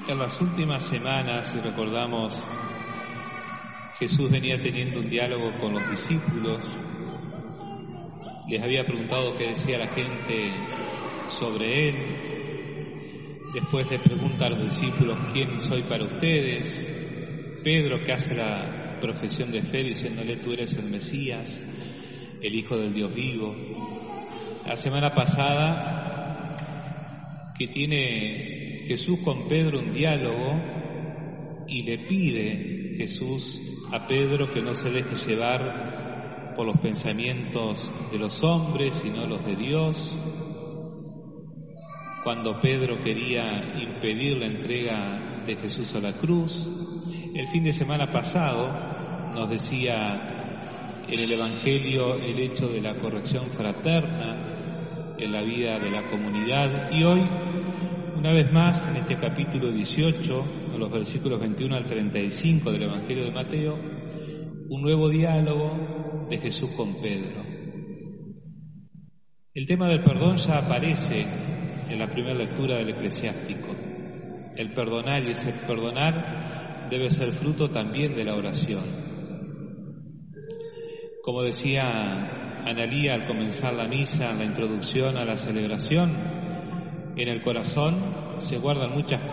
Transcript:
En las últimas semanas, si recordamos, Jesús venía teniendo un diálogo con los discípulos. Les había preguntado qué decía la gente sobre él. Después le pregunta a los discípulos: ¿quién soy para ustedes? Pedro, que hace la profesión de fe diciéndole: tú eres el Mesías, el Hijo del Dios vivo. La semana pasada, que tiene Jesús con Pedro un diálogo, y le pide Jesús a Pedro que no se deje llevar por los pensamientos de los hombres, sino los de Dios. Cuando Pedro quería impedir la entrega de Jesús a la cruz. El fin de semana pasado nos decía en el Evangelio el hecho de la corrección fraterna en la vida de la comunidad, y hoy, una vez más, en este capítulo 18, en los versículos 21 al 35 del Evangelio de Mateo, un nuevo diálogo de Jesús con Pedro. El tema del perdón ya aparece en la primera lectura del Eclesiástico. El perdonar, y ese perdonar debe ser fruto también de la oración. Como decía Analía al comenzar la misa, en la introducción a la celebración, en el corazón se guardan muchas